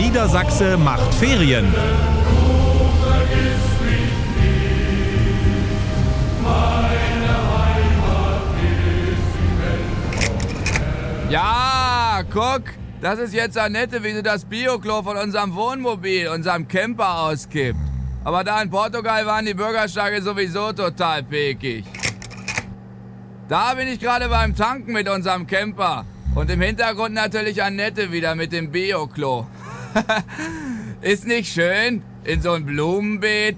Niedersachse macht Ferien. Ja, guck, das ist jetzt Annette, wie sie das Bioklo von unserem Wohnmobil, unserem Camper auskippt. Aber da in Portugal waren die Bürgersteige sowieso total pekig. Da bin ich gerade beim Tanken mit unserem Camper. Und im Hintergrund natürlich Annette wieder mit dem Bioklo. Ist nicht schön? In so ein Blumenbeet?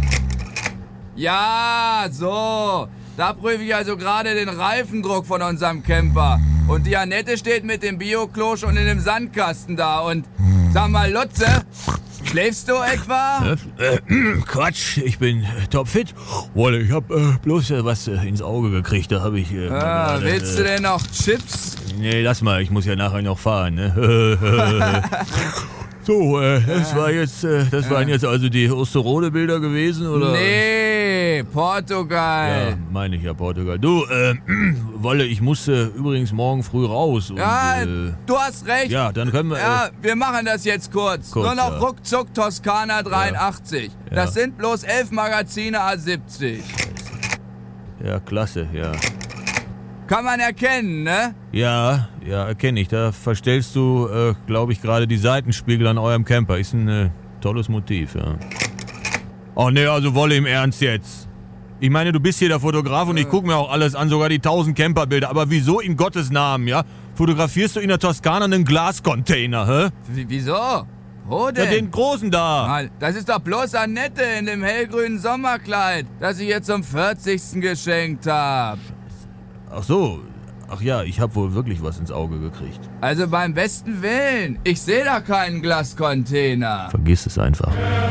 Ja, so. Da prüfe ich also gerade den Reifendruck von unserem Camper. Und die Annette steht mit dem Bioklo schon in dem Sandkasten da. Und sag mal, Lutze, schläfst du etwa? Quatsch, ich bin topfit. Wolle, ich hab bloß was ins Auge gekriegt, da hab ich... willst du denn noch Chips? Nee, lass mal, ich muss ja nachher noch fahren, ne? So, das waren jetzt also die Osterode-Bilder gewesen, oder? Nee, Portugal. Ja, meine ich ja, Portugal. Du, Wolle, ich musste übrigens morgen früh raus. Und, Ja, du hast recht. Ja, dann können wir... Ja, wir machen das jetzt kurz. Nur noch ja. ruckzuck Toskana 83. Ja. Das sind bloß 11 Magazine A70. Ja, klasse, ja. Kann man erkennen, ne? Ja, erkenne ich. Da verstellst du, glaube ich, gerade die Seitenspiegel an eurem Camper. Ist ein tolles Motiv, ja. Oh ne, also Wolle im Ernst jetzt. Ich meine, du bist hier der Fotograf und ich gucke mir auch alles an, sogar die 1000 Camperbilder. Aber wieso in Gottes Namen, ja? Fotografierst du in der Toskana einen Glascontainer, hä? Wieso? Wo denn? Ja, den großen da. Mal, das ist doch bloß Annette in dem hellgrünen Sommerkleid, das ich ihr zum 40. geschenkt habe. Ach so. Ach ja, ich habe wohl wirklich was ins Auge gekriegt. Also beim besten Willen, ich sehe da keinen Glascontainer. Vergiss es einfach.